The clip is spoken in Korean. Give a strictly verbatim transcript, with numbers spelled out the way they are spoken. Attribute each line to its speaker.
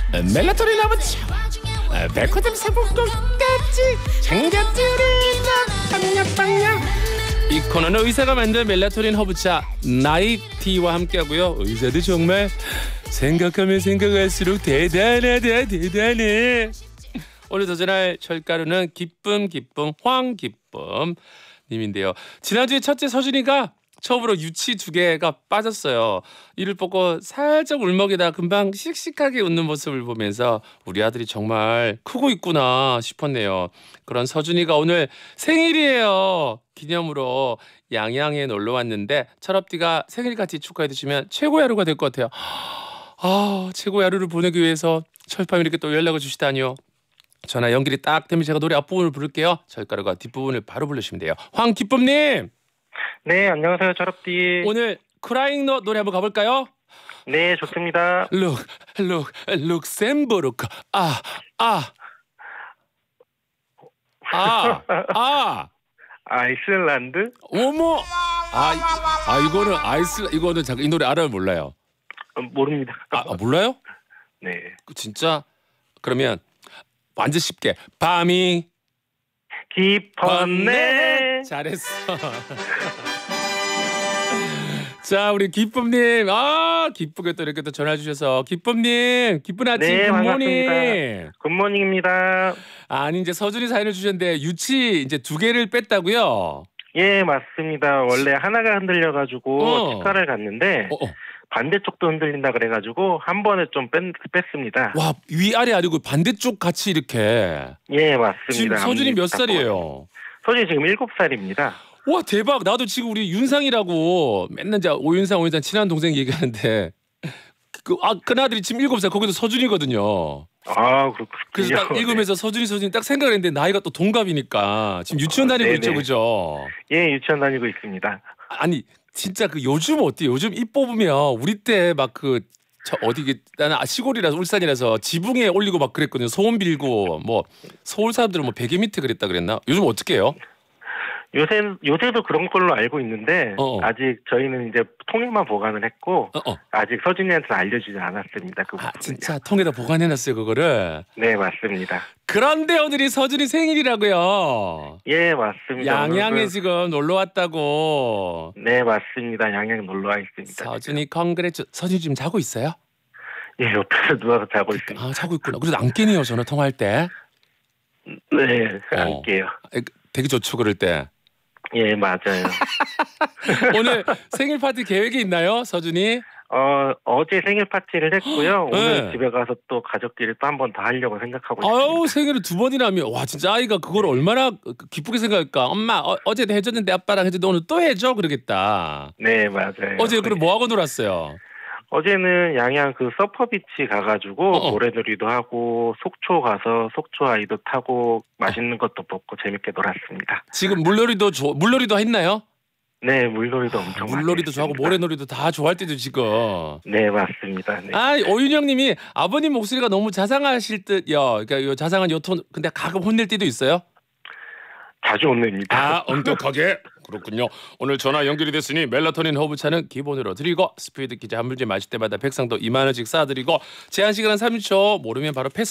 Speaker 1: 멜라토닌 허브차 백화점 상품권까지 챙겨드린다. 빵야빵야. 이 코너는 의사가 만든 멜라토닌 허브차 나이티와 함께하고요. 의사도 정말 생각하면 생각할수록 대단하다 대단해. 오늘 도전할 철가루는 기쁨 기쁨 황기쁨 님인데요. 지난주에 첫째 서준이가 처음으로 유치 두 개가 빠졌어요. 이를 보고 살짝 울먹이다 금방 씩씩하게 웃는 모습을 보면서 우리 아들이 정말 크고 있구나 싶었네요. 그런 서준이가 오늘 생일이에요. 기념으로 양양에 놀러 왔는데 철업디가 생일 같이 축하해 주시면 최고의 하루가 될 것 같아요. 아, 최고의 하루를 보내기 위해서 철밤 이렇게 또 연락을 주시다니요. 전화 연결이 딱 되면 제가 노래 앞부분을 부를게요. 철가루가 뒷부분을 바로 부르시면 돼요. 황기쁨님.
Speaker 2: 네, 안녕하세요, 철업디.
Speaker 1: 오늘 크라잉 넛 노래 한번 가볼까요?
Speaker 2: 네, 좋습니다.
Speaker 1: 룩, 룩, 룩셈부르크. 아, 아, 아, 아.
Speaker 2: 아이슬란드?
Speaker 1: 어머. 아, 이- 아 이거는 아이스 이거는 잠깐 이 노래 알아요 몰라요?
Speaker 2: 어, 모릅니다.
Speaker 1: 아, 아 몰라요?
Speaker 2: 네.
Speaker 1: 진짜? 그러면 완전 쉽게 밤이
Speaker 2: 깊었네.
Speaker 1: 잘했어. 자, 우리 기쁨님, 아 기쁘게 또 이렇게 또 전화 주셔서 기쁨님, 기쁜 아침
Speaker 2: 네,
Speaker 1: 굿모닝.
Speaker 2: 반갑습니다. 굿모닝입니다.
Speaker 1: 아니 이제 서준이 사연을 주셨는데 유치 이제 두 개를 뺐다고요?
Speaker 2: 예, 맞습니다. 원래 하나가 흔들려가지고
Speaker 1: 어.
Speaker 2: 치과를 갔는데
Speaker 1: 어, 어.
Speaker 2: 반대쪽도 흔들린다 그래가지고 한 번에 좀 뺐, 뺐습니다.
Speaker 1: 와, 위아래 아니고 반대쪽 같이 이렇게.
Speaker 2: 예, 맞습니다.
Speaker 1: 지금 서준이 몇
Speaker 2: 앞니 딱
Speaker 1: 살이에요?
Speaker 2: 서준이 지금 일곱 살입니다.
Speaker 1: 와, 대박. 나도 지금 우리 윤상이라고 맨날 이제 오윤상 오윤상 친한 동생 얘기하는데 그, 아, 큰아들이 지금 일곱 살 거기도 서준이거든요.
Speaker 2: 아, 그렇군요.
Speaker 1: 그래서 딱 읽으면서 서준이 서준이 딱 생각을 했는데 나이가 또 동갑이니까 지금 유치원 다니고
Speaker 2: 네네.
Speaker 1: 있죠, 그죠?
Speaker 2: 예, 유치원 다니고 있습니다.
Speaker 1: 아니 진짜 그 요즘 어때요? 요즘 입 뽑으면 우리 때 막 그 저 어디 그 나는 시골이라서 울산이라서 지붕에 올리고 막 그랬거든요. 소원 빌고 뭐 서울 사람들은 뭐 베개 밑에 그랬다 그랬나? 요즘 어떻게 해요?
Speaker 2: 요새 요새도 그런 걸로 알고 있는데
Speaker 1: 어어.
Speaker 2: 아직 저희는 이제 통에만 보관을 했고
Speaker 1: 어, 어.
Speaker 2: 아직 서준이한테는 알려주지 않았습니다. 그
Speaker 1: 아,
Speaker 2: 부분은요.
Speaker 1: 진짜 통에다 보관해놨어요 그거를.
Speaker 2: 네, 맞습니다.
Speaker 1: 그런데 오늘이 서준이 생일이라고요.
Speaker 2: 예, 맞습니다.
Speaker 1: 양양에
Speaker 2: 오늘은-
Speaker 1: 지금 놀러 왔다고.
Speaker 2: 네, 맞습니다. 양양 놀러 와 있습니다.
Speaker 1: 서준이 컨그레츠. 서준이 지금 자고 있어요?
Speaker 2: 예, 옆에서 누워서 자고 있습니다.
Speaker 1: 아, 자고 있구나. 그래도 안 깨네요 전화 통화할 때.
Speaker 2: 네,
Speaker 1: 어.
Speaker 2: 할게요.
Speaker 1: 에, 되게 좋죠 그럴 때.
Speaker 2: 예, 맞아요.
Speaker 1: 오늘 생일 파티 계획이 있나요, 서준이?
Speaker 2: 어, 어제 생일 파티를 했고요. 오늘
Speaker 1: 네.
Speaker 2: 집에 가서 또 가족끼리 또 한 번 더 하려고 생각하고
Speaker 1: 아유,
Speaker 2: 있습니다.
Speaker 1: 생일을 두 번이나 하면 와 진짜 아이가 그걸 얼마나 기쁘게 생각할까. 엄마 어, 어제도 해줬는데 아빠랑 해줬는데 오늘 또 해줘 그러겠다.
Speaker 2: 네, 맞아요.
Speaker 1: 어제 그럼 뭐 하고 놀았어요?
Speaker 2: 어제는 양양 그 서퍼비치 가가지고
Speaker 1: 어어.
Speaker 2: 모래놀이도 하고 속초 가서 속초 아이도 타고 맛있는 것도 먹고 재밌게 놀았습니다.
Speaker 1: 지금 물놀이도 조, 물놀이도 했나요?
Speaker 2: 네, 물놀이도 엄청 많이
Speaker 1: 물놀이도 좋아하고
Speaker 2: 했습니다.
Speaker 1: 모래놀이도 다 좋아할 때도 지금.
Speaker 2: 네, 맞습니다. 네.
Speaker 1: 아, 오윤영님이 아버님 목소리가 너무 자상하실 듯요. 그러니까 요 자상한 요톤 근데 가끔 혼낼 때도 있어요?
Speaker 2: 자주 혼냅니다.
Speaker 1: 아, 엄격하게. 그렇군요. 오늘 전화 연결이 됐으니 멜라토닌 허브차는 기본으로 드리고 스피드 기자 한 물질 마실 때마다 백상도 이만 원씩 쏴드리고 제한 시간은 삼십 초 모르면 바로 패스.